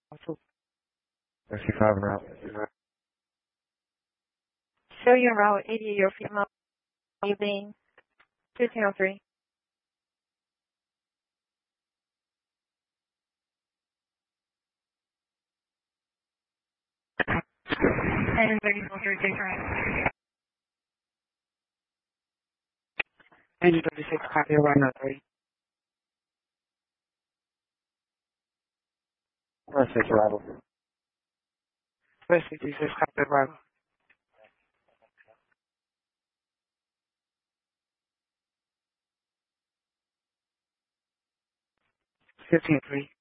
65 route. Show your route 80, your female leaving 1503. And 34 right. Engine 36, copy, runway 3. West 6 arrival. West 66, copy, arrival. 15-3.